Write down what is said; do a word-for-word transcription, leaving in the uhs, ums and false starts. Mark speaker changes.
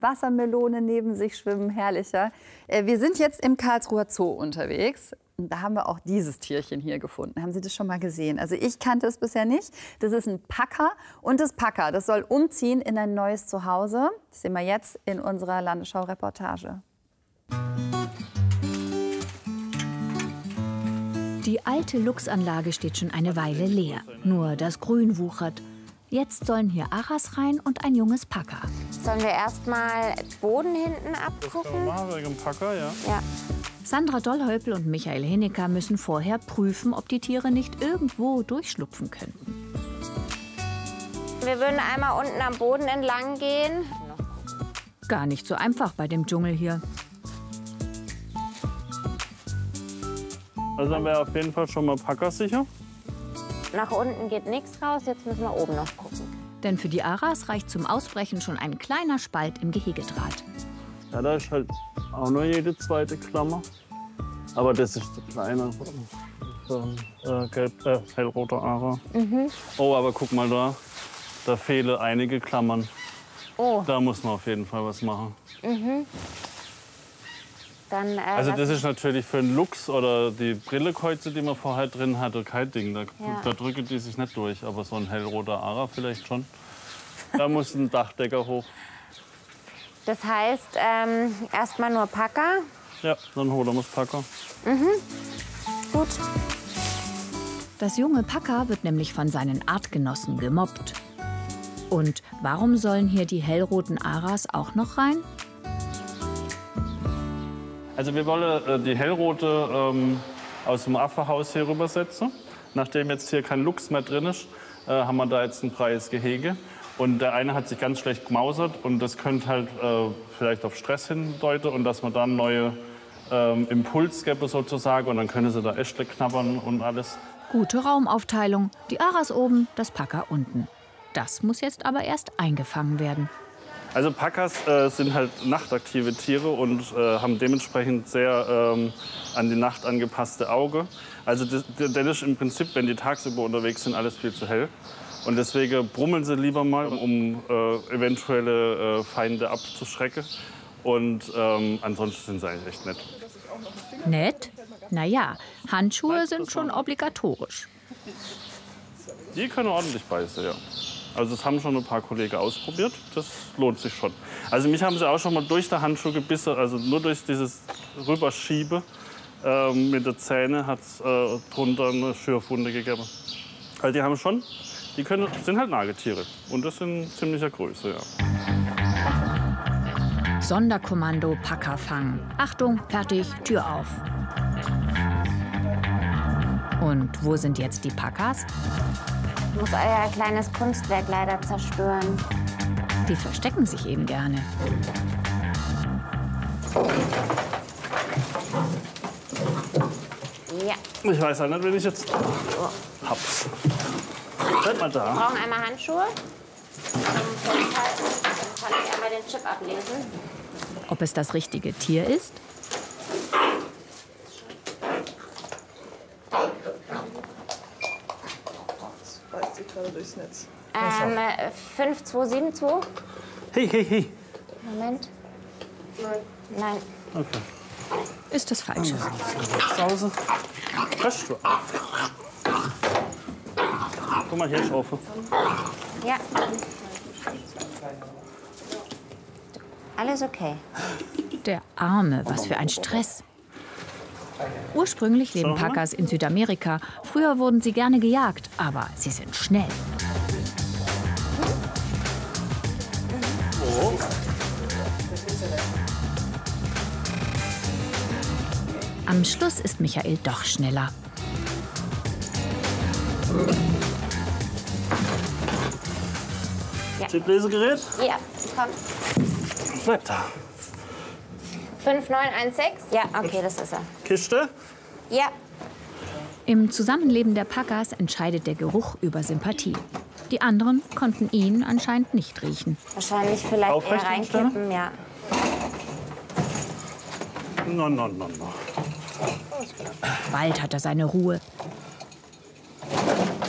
Speaker 1: Wassermelone neben sich schwimmen, herrlicher. Wir sind jetzt im Karlsruher Zoo unterwegs. Und da haben wir auch dieses Tierchen hier gefunden. Haben Sie das schon mal gesehen? Also ich kannte es bisher nicht. Das ist ein Packer. Und das Packer, das soll umziehen in ein neues Zuhause. Das sehen wir jetzt in unserer Landesschau-Reportage.
Speaker 2: Die alte Luchsanlage steht schon eine Weile leer. Nur das Grün wuchert. Jetzt sollen hier Aras rein und ein junges Packer.
Speaker 3: Sollen wir erst mal Boden hinten abgucken?
Speaker 4: Das können wir machen, wegen dem Packer, ja.
Speaker 3: Ja.
Speaker 2: Sandra Dollhäupl und Michael Hinnecker müssen vorher prüfen, ob die Tiere nicht irgendwo durchschlupfen könnten.
Speaker 3: Wir würden einmal unten am Boden entlang gehen.
Speaker 2: Gar nicht so einfach bei dem Dschungel hier.
Speaker 4: Also dann wäre auf jeden Fall schon mal packersicher.
Speaker 3: Nach unten geht nichts raus, jetzt müssen wir oben noch gucken.
Speaker 2: Denn für die Aras reicht zum Ausbrechen schon ein kleiner Spalt im Gehegedraht.
Speaker 4: Ja, da ist halt auch nur jede zweite Klammer. Aber das ist der kleine, so ein äh, gelb, äh, hellroter Ara.
Speaker 3: Mhm.
Speaker 4: Oh, aber guck mal da, da fehlen einige Klammern.
Speaker 3: Oh.
Speaker 4: Da muss man auf jeden Fall was machen.
Speaker 3: Mhm. Dann, äh,
Speaker 4: also das ist natürlich für einen Luchs oder die Brillekreuze, die man vorher drin hatte, kein Ding. Da,
Speaker 3: ja.
Speaker 4: da drücken die sich nicht durch. Aber so ein hellroter Ara vielleicht schon. Da muss ein Dachdecker hoch.
Speaker 3: Das heißt, ähm, erstmal nur Packer.
Speaker 4: Ja, dann holen wir das Packer.
Speaker 3: Mhm. Gut.
Speaker 2: Das junge Packer wird nämlich von seinen Artgenossen gemobbt. Und warum sollen hier die hellroten Aras auch noch rein?
Speaker 4: Also wir wollen äh, die hellrote ähm, aus dem Affenhaus hier rübersetzen. Nachdem jetzt hier kein Luchs mehr drin ist, äh, haben wir da jetzt ein freies Gehege. Und der eine hat sich ganz schlecht gemausert und das könnte halt äh, vielleicht auf Stress hindeuten und dass man dann neue ähm, Impuls gäbe sozusagen und dann können sie da Ästle knabbern und alles.
Speaker 2: Gute Raumaufteilung. Die Aras oben, das Packer unten. Das muss jetzt aber erst eingefangen werden.
Speaker 4: Also Packers äh, sind halt nachtaktive Tiere und äh, haben dementsprechend sehr ähm, an die Nacht angepasste Auge. Also das, das ist im Prinzip, wenn die tagsüber unterwegs sind, alles viel zu hell. Und deswegen brummeln sie lieber mal, um äh, eventuelle äh, Feinde abzuschrecken. Und ähm, ansonsten sind sie eigentlich echt nett.
Speaker 2: Nett? Naja, Handschuhe sind schon obligatorisch.
Speaker 4: Die können ordentlich beißen, ja. Also das haben schon ein paar Kollegen ausprobiert. Das lohnt sich schon. Also mich haben sie auch schon mal durch den Handschuh gebissen. Also nur durch dieses Rüberschiebe ähm, mit den Zähnen hat es äh, drunter eine Schürfwunde gegeben. Also die haben schon, die können, sind halt Nagetiere. Und das sind ziemlicher Größe, ja.
Speaker 2: Sonderkommando Packer fangen. Achtung, fertig, Tür auf. Und wo sind jetzt die Packers?
Speaker 3: Ich muss euer kleines Kunstwerk leider zerstören.
Speaker 2: Die verstecken sich eben gerne.
Speaker 3: Ja.
Speaker 4: Ich weiß halt nicht, wenn ich jetzt hab's. Bleib mal da.
Speaker 3: Wir brauchen einmal Handschuhe. Zum Festhalten. Dann kann ich einmal den Chip ablesen.
Speaker 2: Ob es das richtige Tier ist?
Speaker 5: Durchs Netz.
Speaker 3: Ähm, fünf zwei sieben zwei.
Speaker 4: Hey, hey, hey.
Speaker 3: Moment.
Speaker 5: Nein.
Speaker 3: Nein.
Speaker 4: Okay.
Speaker 2: Ist das falsch?
Speaker 4: Zu Hause. Frisch du auf. Guck mal, hier ist offen.
Speaker 3: Ja. Alles okay.
Speaker 2: Der Arme, was für ein Stress. Ursprünglich leben Packers in Südamerika. Früher wurden sie gerne gejagt, aber sie sind schnell.
Speaker 4: Oh.
Speaker 2: Am Schluss ist Michael doch schneller.
Speaker 3: Ja.
Speaker 4: Chiplesegerät?
Speaker 3: Ja, komm.
Speaker 4: Bleib da.
Speaker 3: fünf neun eins sechs? Ja, okay, das ist er.
Speaker 4: Kiste?
Speaker 3: Ja.
Speaker 2: Im Zusammenleben der Packers entscheidet der Geruch über Sympathie. Die anderen konnten ihn anscheinend nicht riechen.
Speaker 3: Wahrscheinlich vielleicht
Speaker 4: Aufrecht
Speaker 3: eher reinkippen, ja.
Speaker 4: No, no, no, no.
Speaker 2: Bald hat er seine Ruhe.